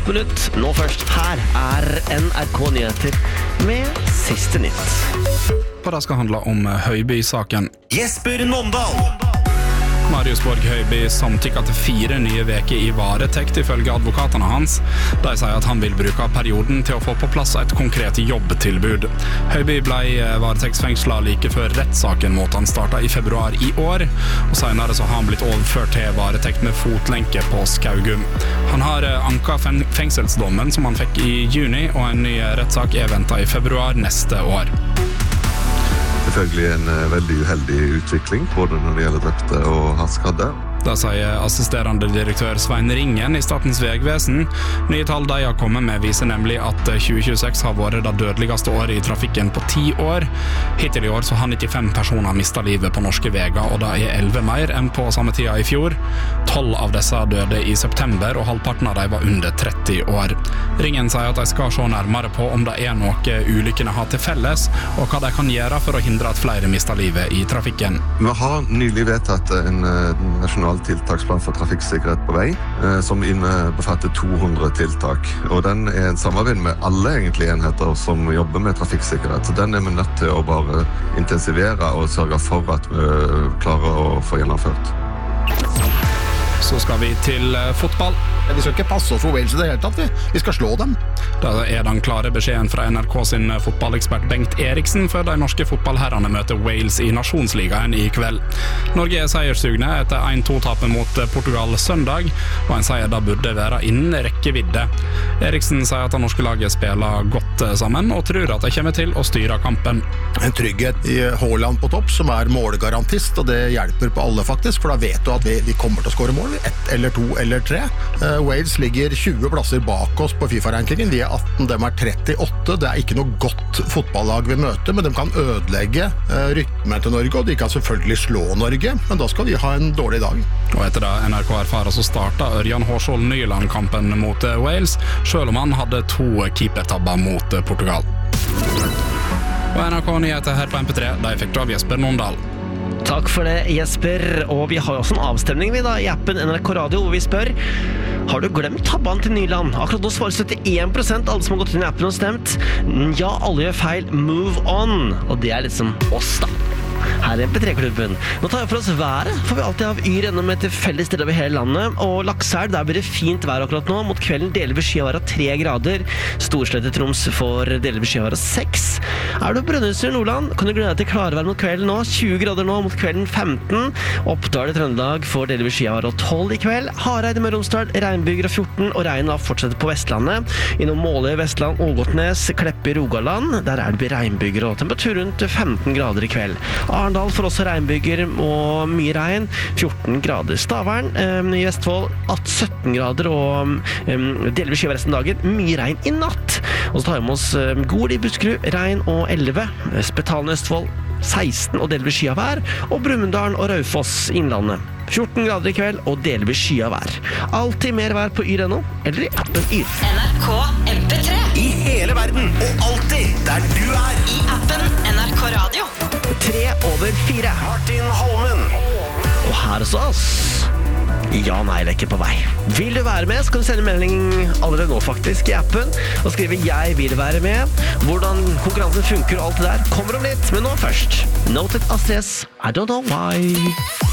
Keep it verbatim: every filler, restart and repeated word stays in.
godt på nytt. Nå først, her er N R K Nyheter med siste nytt. Og det skal handle om Høiby-saken. Jesper Nåndal! Marius Borg Høiby samtykker til fire nye veker i varetekt ifølge advokatene hans. De sier at han vil bruke perioden til å få på plass et konkret jobbtilbud. Høiby ble varetektsfengslet like før rettssaken mot han startet i februar i år, og senere så har han blitt overført til varetekt med fotlenke på Skaugum. Han har anket fengselsdommen som han fikk i juni, og en ny rettssak er ventet i februar neste år. Selvfølgelig en veldig uheldig utvikling, både når det gjelder drepte og hardt skadde. Det sier assisterende direktør Svein Ringen i Statens Vegvesen. Nye tall de har kommet med viser nemlig at tjue tjueseks har vært det dødeligste året i trafikken på ti år. Hittil i år så har nittifem personer mistet livet på norske veger, og det er elleve mer enn på samme tida i fjor. tolv av disse døde i september, og halvparten av dem var under tretti år. Ringen sier at de skal se nærmere på om det er noe ulykkene har til felles, og hva de kan gjøre for å hindre at flere mister livet i trafikken. Vi har nylig vedtatt en nasjonal tiltaksplan for trafikksikkerhet på vei, som innebefatter to hundre tiltak. Og den er en samarbeid med alle egentlig enheter som jobber med trafikksikkerhet. Så den er vi nødt til å bare intensivere og sørge for at vi klarer å få gjennomført. Så skal vi til fotball. Vi skal ikke passe oss for Wales i det hele tatt, vi. Vi skal slå dem. Det er den klare beskjeden fra N R K sin fotballekspert Bengt Eriksen før de norske fotballherrene møter Wales i Nasjonsligaen i kveld. Norge er seierssugne etter en to tapet mot Portugal søndag, og en seier da burde være innen rekkevidde. Eriksen sier at det norske laget spiller godt sammen, og tror at de kommer til å styre kampen. En trygghet i Haaland på topp, som er målgarantist, og det hjelper på alle faktisk, for da vet du at vi, vi kommer til å skåre mål, ett eller to eller tre. Uh, Wales ligger tjue plasser bak oss på FIFA-rankingen, vi er atten, dem er trettiåtte. Det er ikke noe godt fotballag vi møter, men de kan ødelegge uh, rytmen til Norge, og de kan selvfølgelig slå Norge, men da skal vi ha en dårlig dag. Og etter det N R K erfarer så startet Ørjan Hårskjold Nyland-kampen mot Wales, selv om han hadde to keepertabber mot Portugal. Og N R K Nyheter her på M P tre, de fikk du av Jesper Nåndal. Takk for det, Jesper. Og vi har jo også en avstemning vi da i appen N R K Radio, hvor vi spør: har du glemt tabbene til Nyland? Akkurat nå svarer syttien prosent alle som har gått inn i appen og stemt. Ja, alle gjør feil. Move on. Og det er liksom oss da. Her er M P tre-klubben. Nå tar vi for oss været, for vi alltid har yr gjennom et felles sted over hele landet. Og Lakselv, der blir det fint vær akkurat nå. Mot kvelden deler vi skyet være tre grader. Storslette Troms får deler vi skyet være seks. Er du Brønnøysund Nordland, kan du glede deg til klarvær mot kvelden nå. tjue grader nå, mot kvelden femten. Oppdal i Trøndelag får deler vi skyet være tolv i kveld. Hareid i Møre og Romsdal, regnbyger av fjorten, og regn da fortsetter på Vestlandet. Innom Måløy, Vestland, Ågotnes, Kleppe i Rogaland. Der er det regnbyger og temperatur rundt femten grader i kveld. Arendal får også regnbyger og mye regn, fjorten grader. Stavern um, i Vestfold, sytten grader og um, delvis skyet resten av dagen, mye regn i natt. Og så tar vi med oss um, Gol i Buskerud, regn og elleve. Spetalen i Østfold, seksten og delvis skyet vær, og Brumunddal og Raufoss innlandet. fjorten grader i kveld og delvis skyet vær. Alltid mer vær på yr punkt no, eller i appen Yr. N R K M P tre. I hele verden, og alltid der du er. I appen N R K Radio. Tre over fire. Martin Holmen. Og her hos oss, ja, nei, det er ikke på vei. Vil du være med, så kan du sende melding allerede nå faktisk i appen, og skrive «Jeg vil være med». Hvordan konkurransen funker og alt det der kommer om litt, men nå først. Noted Astrid S, I don't know why.